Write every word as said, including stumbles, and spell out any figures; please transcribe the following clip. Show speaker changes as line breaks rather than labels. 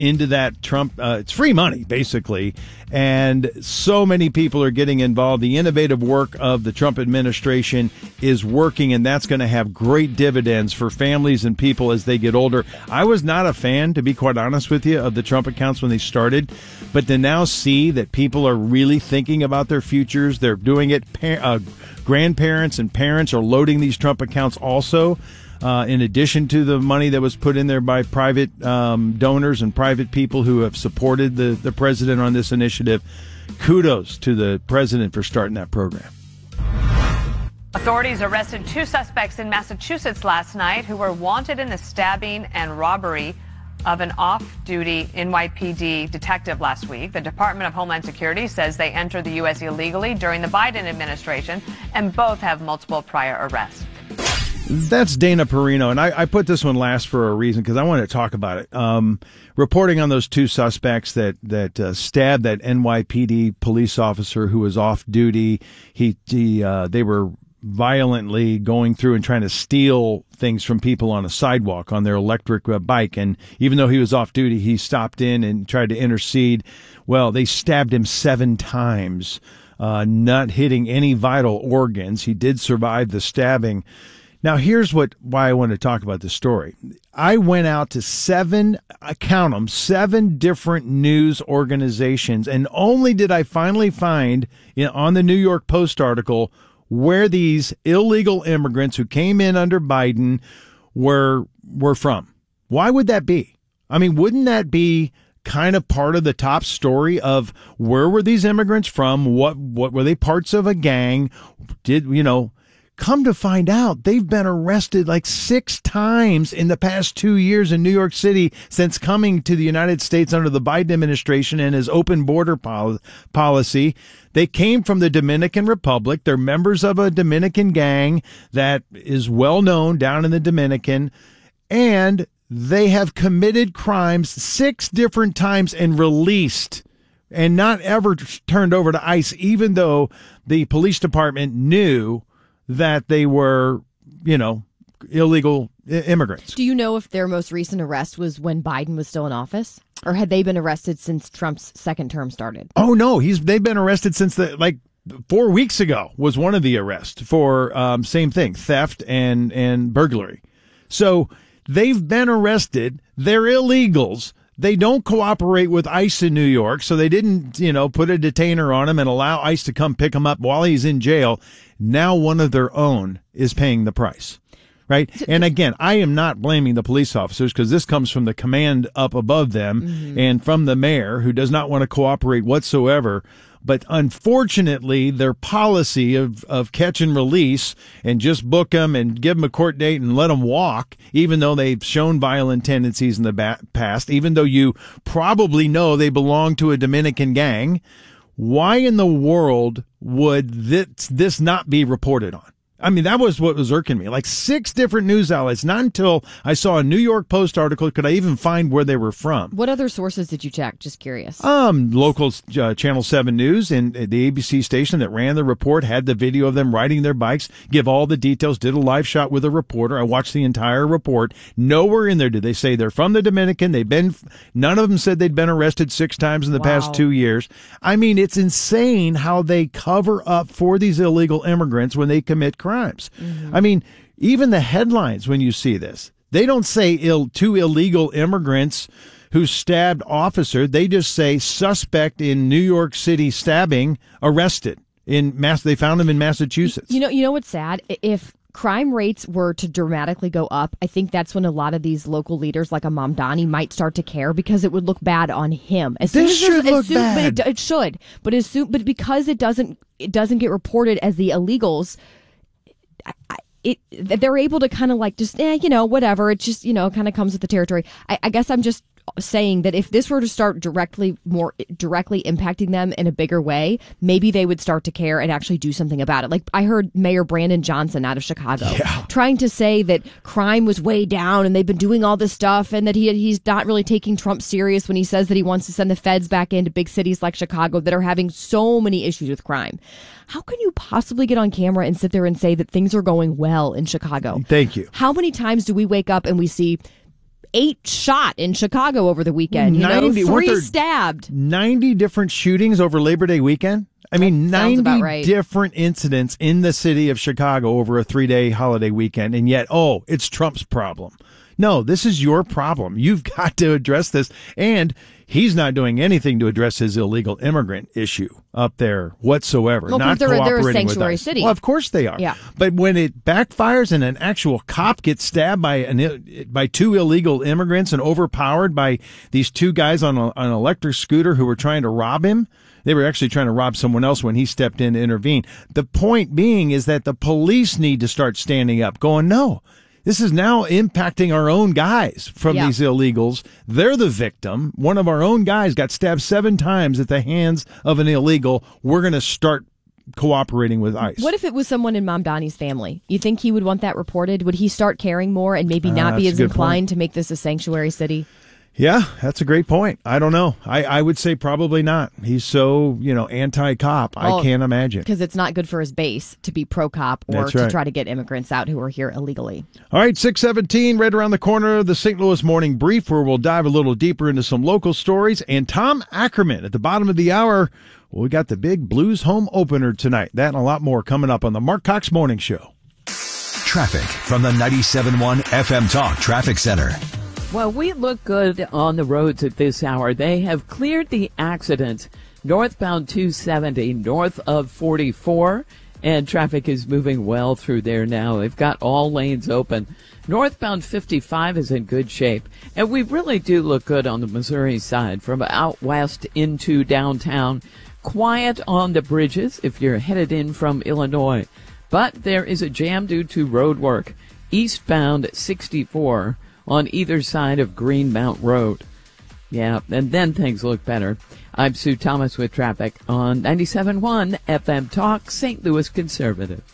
into that Trump. Uh, it's free money, basically. And so many people are getting involved. The innovative work of the Trump administration is working, and that's going to have great dividends for families and people as they get older. I was not a fan, to be quite honest with you, of the Trump accounts when they started. But to now see that people are really thinking about their futures, they're doing it. Uh, grandparents and parents are loading these Trump accounts also. Uh, in addition to the money that was put in there by private um, donors and private people who have supported the, the president on this initiative, kudos to the president for starting that program.
Authorities arrested two suspects in Massachusetts last night who were wanted in the stabbing and robbery of an off-duty N Y P D detective last week. The Department of Homeland Security says they entered the U S illegally during the Biden administration, and both have multiple prior arrests.
That's Dana Perino, and I, I put this one last for a reason because I wanted to talk about it. Um, reporting on those two suspects that that uh, stabbed that N Y P D police officer who was off duty. He, he uh, they were violently going through and trying to steal things from people on a sidewalk on their electric uh, bike, and even though he was off duty, he stopped in and tried to intercede. Well, they stabbed him seven times, uh, not hitting any vital organs. He did survive the stabbing. Now, here's what why I want to talk about this story. I went out to seven, I count them, seven different news organizations, and only did I finally find in, on the New York Post article where these illegal immigrants who came in under Biden were were from. Why would that be? I mean, wouldn't that be kind of part of the top story of where were these immigrants from? What what were they parts of a gang? Did, you know, come to find out, they've been arrested like six times in the past two years in New York City since coming to the United States under the Biden administration and his open border pol- policy. They came from the Dominican Republic. They're members of a Dominican gang that is well known down in the Dominican, and they have committed crimes six different times and released and not ever turned over to ICE, even though the police department knew that they were, you know, illegal immigrants.
Do you know if their most recent arrest was when Biden was still in office? Or had they been arrested since Trump's second term started?
Oh, no. He's they've been arrested since the, like, four weeks ago was one of the arrests for um, same thing, theft and, and burglary. So they've been arrested. They're illegals. They don't cooperate with ICE in New York, so they didn't, you know, put a detainer on him and allow ICE to come pick him up while he's in jail. Now one of their own is paying the price, right? And again, I am not blaming the police officers because this comes from the command up above them mm-hmm. and from the mayor who does not want to cooperate whatsoever. But unfortunately, their policy of, of catch and release and just book them and give them a court date and let them walk, even though they've shown violent tendencies in the ba- past, even though you probably know they belong to a Dominican gang, why in the world would this, this not be reported on? I mean, that was what was irking me. Like six different news outlets. Not until I saw a New York Post article could I even find where they were from.
What other sources did you check? Just curious.
Um, local uh, Channel seven News and the A B C station that ran the report had the video of them riding their bikes, give all the details, did a live shot with a reporter. I watched the entire report. Nowhere in there did they say they're from the Dominican. They've been, none of them said they'd been arrested six times in the wow. past two years. I mean, it's insane how they cover up for these illegal immigrants when they commit crimes. Crimes. Mm-hmm. I mean, even the headlines when you see this, they don't say Ill, two illegal immigrants who stabbed officer. They just say suspect in New York City stabbing arrested in Mass. They found him in Massachusetts.
You know, you know what's sad? If crime rates were to dramatically go up, I think that's when a lot of these local leaders like a Mamdani might start to care because it would look bad on him. As
this
soon
should
as,
look
as soon,
bad.
But it, it should. But as soon, but because it doesn't, it doesn't get reported as the illegals. I, it they're able to kind of like just eh, you know whatever, it just you know kind of comes with the territory. I, I guess I'm just saying that if this were to start directly more directly impacting them in a bigger way, maybe they would start to care and actually do something about it. Like I heard Mayor Brandon Johnson out of Chicago
yeah.
trying to say that crime was way down and they've been doing all this stuff and that he he's not really taking Trump serious when he says that he wants to send the feds back into big cities like Chicago that are having so many issues with crime. How can you possibly get on camera and sit there and say that things are going well in Chicago?
Thank you.
How many times do we wake up and we see eight shot in Chicago over the weekend. You
ninety,
know, three
there
stabbed.
ninety different shootings over Labor Day weekend? I mean, ninety
right.
different incidents in the city of Chicago over a three-day holiday weekend, and yet, oh, it's Trump's problem. No, this is your problem. You've got to address this, and he's not doing anything to address his illegal immigrant issue up there whatsoever.
Well,
not
they're,
cooperating
they're a sanctuary
with us.
city.
Well, of course they are.
Yeah.
But when it backfires and an actual cop gets stabbed by an by two illegal immigrants and overpowered by these two guys on, a, on an electric scooter who were trying to rob him, they were actually trying to rob someone else when he stepped in to intervene. The point being is that the police need to start standing up, going, no, this is now impacting our own guys from
yeah.
these illegals. They're the victim. One of our own guys got stabbed seven times at the hands of an illegal. We're going to start cooperating with ICE.
What if it was someone in Mamdani's family? You think he would want that reported? Would he start caring more and maybe not uh, be as inclined point. to make this a sanctuary city?
Yeah, that's a great point. I don't know. I, I would say probably not. He's so, you know, anti-cop. Well, I can't imagine.
Because it's not good for his base to be pro-cop or
that's
to
right.
try to get immigrants out who are here illegally.
All right, six seventeen, right around the corner, the Saint Louis Morning Brief, where we'll dive a little deeper into some local stories. And Tom Ackerman at the bottom of the hour. Well, we got the big Blues home opener tonight. That and a lot more coming up on the Mark Cox Morning Show.
Traffic from the ninety-seven point one F M Talk Traffic Center.
Well, we look good on the roads at this hour. They have cleared the accident northbound two seventy, north of forty-four, and traffic is moving well through there now. They've got all lanes open. Northbound fifty-five is in good shape, and we really do look good on the Missouri side from out west into downtown. Quiet on the bridges if you're headed in from Illinois, but there is a jam due to road work eastbound sixty-four on either side of Greenmount Road. Yeah, and then things look better. I'm Sue Thomas with traffic on ninety-seven point one F M Talk, Saint Louis Conservative.